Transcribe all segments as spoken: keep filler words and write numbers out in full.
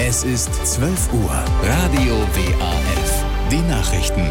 Es ist zwölf Uhr. Radio W A F. Die Nachrichten.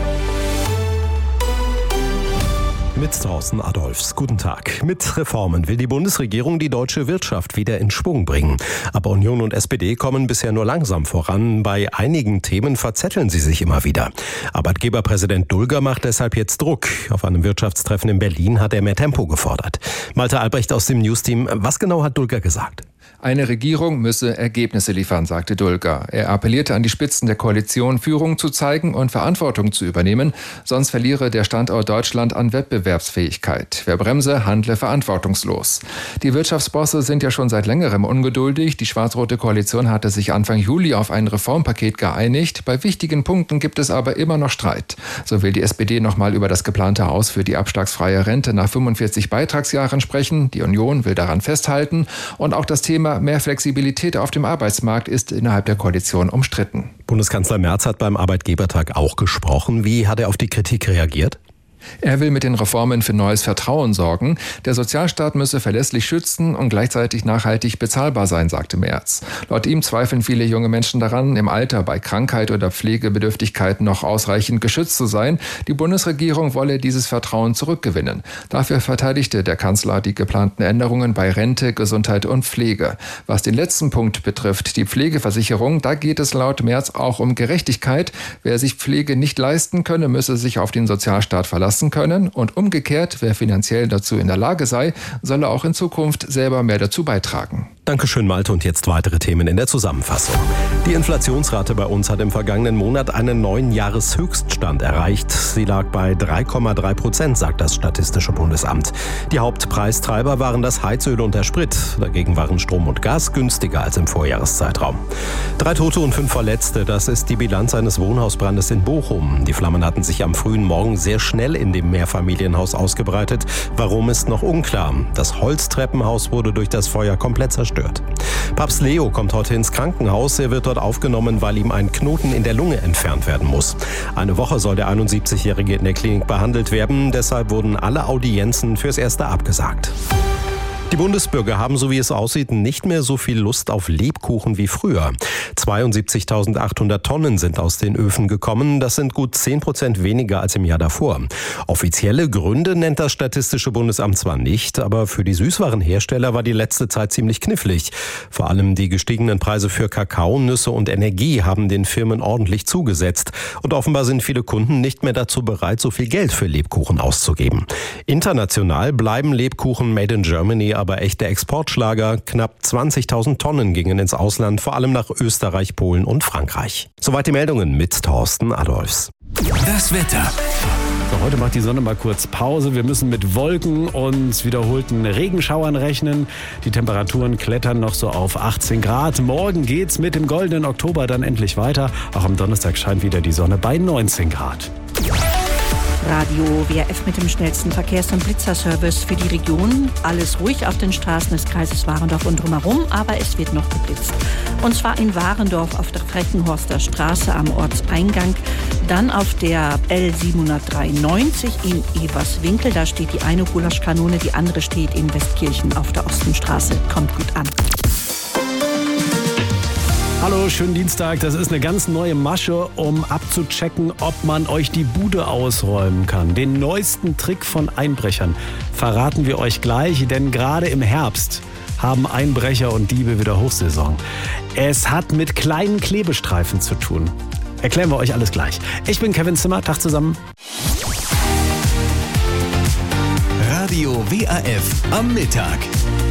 Mit Thorsten Adolphs. Guten Tag. Mit Reformen will die Bundesregierung die deutsche Wirtschaft wieder in Schwung bringen. Aber Union und S P D kommen bisher nur langsam voran. Bei einigen Themen verzetteln sie sich immer wieder. Arbeitgeberpräsident Dulger macht deshalb jetzt Druck. Auf einem Wirtschaftstreffen in Berlin hat er mehr Tempo gefordert. Malte Albrecht aus dem Newsteam. Was genau hat Dulger gesagt? Eine Regierung müsse Ergebnisse liefern, sagte Dulger. Er appellierte an die Spitzen der Koalition, Führung zu zeigen und Verantwortung zu übernehmen, sonst verliere der Standort Deutschland an Wettbewerbsfähigkeit. Wer bremse, handle verantwortungslos. Die Wirtschaftsbosse sind ja schon seit längerem ungeduldig. Die schwarz-rote Koalition hatte sich Anfang Juli auf ein Reformpaket geeinigt. Bei wichtigen Punkten gibt es aber immer noch Streit. So will die S P D nochmal über das geplante Haus für die abschlagsfreie Rente nach fünfundvierzig Beitragsjahren sprechen. Die Union will daran festhalten. Und auch das Thema mehr Flexibilität auf dem Arbeitsmarkt ist innerhalb der Koalition umstritten. Bundeskanzler Merz hat beim Arbeitgebertag auch gesprochen. Wie hat er auf die Kritik reagiert? Er will mit den Reformen für neues Vertrauen sorgen. Der Sozialstaat müsse verlässlich schützen und gleichzeitig nachhaltig bezahlbar sein, sagte Merz. Laut ihm zweifeln viele junge Menschen daran, im Alter bei Krankheit oder Pflegebedürftigkeit noch ausreichend geschützt zu sein. Die Bundesregierung wolle dieses Vertrauen zurückgewinnen. Dafür verteidigte der Kanzler die geplanten Änderungen bei Rente, Gesundheit und Pflege. Was den letzten Punkt betrifft, die Pflegeversicherung, da geht es laut Merz auch um Gerechtigkeit. Wer sich Pflege nicht leisten könne, müsse sich auf den Sozialstaat verlassen können und umgekehrt, wer finanziell dazu in der Lage sei, solle auch in Zukunft selber mehr dazu beitragen. Dankeschön, Malte. Und jetzt weitere Themen in der Zusammenfassung. Die Inflationsrate bei uns hat im vergangenen Monat einen neuen Jahreshöchststand erreicht. Sie lag bei drei Komma drei Prozent, sagt das Statistische Bundesamt. Die Hauptpreistreiber waren das Heizöl und der Sprit. Dagegen waren Strom und Gas günstiger als im Vorjahreszeitraum. Drei Tote und fünf Verletzte, das ist die Bilanz eines Wohnhausbrandes in Bochum. Die Flammen hatten sich am frühen Morgen sehr schnell in dem Mehrfamilienhaus ausgebreitet. Warum, ist noch unklar. Das Holztreppenhaus wurde durch das Feuer komplett zerstört. Papst Leo kommt heute ins Krankenhaus. Er wird dort aufgenommen, weil ihm ein Knoten in der Lunge entfernt werden muss. Eine Woche soll der einundsiebzigjährige in der Klinik behandelt werden. Deshalb wurden alle Audienzen fürs Erste abgesagt. Die Bundesbürger haben, so wie es aussieht, nicht mehr so viel Lust auf Lebkuchen wie früher. zweiundsiebzigtausendachthundert Tonnen sind aus den Öfen gekommen. Das sind gut zehn Prozent weniger als im Jahr davor. Offizielle Gründe nennt das Statistische Bundesamt zwar nicht, aber für die Süßwarenhersteller war die letzte Zeit ziemlich knifflig. Vor allem die gestiegenen Preise für Kakao, Nüsse und Energie haben den Firmen ordentlich zugesetzt. Und offenbar sind viele Kunden nicht mehr dazu bereit, so viel Geld für Lebkuchen auszugeben. International bleiben Lebkuchen made in Germany aber echte Exportschlager. Knapp zwanzigtausend Tonnen gingen ins Ausland, vor allem nach Österreich, Polen und Frankreich. Soweit die Meldungen mit Thorsten Adolphs. Das Wetter. So, heute macht die Sonne mal kurz Pause. Wir müssen mit Wolken und wiederholten Regenschauern rechnen. Die Temperaturen klettern noch so auf achtzehn Grad. Morgen geht's mit dem goldenen Oktober dann endlich weiter. Auch am Donnerstag scheint wieder die Sonne bei neunzehn Grad. Radio W A F mit dem schnellsten Verkehrs- und Blitzerservice für die Region. Alles ruhig auf den Straßen des Kreises Warendorf und drumherum, aber es wird noch geblitzt. Und zwar in Warendorf auf der Freckenhorster Straße am Ortseingang, dann auf der L siebenhundertdreiundneunzig in Everswinkel. Da steht die eine Gulaschkanone, die andere steht in Westkirchen auf der Ostenstraße. Kommt gut an. Hallo, schönen Dienstag. Das ist eine ganz neue Masche, um abzuchecken, ob man euch die Bude ausräumen kann. Den neuesten Trick von Einbrechern verraten wir euch gleich, denn gerade im Herbst haben Einbrecher und Diebe wieder Hochsaison. Es hat mit kleinen Klebestreifen zu tun. Erklären wir euch alles gleich. Ich bin Kevin Zimmer, Tag zusammen. Radio W A F am Mittag.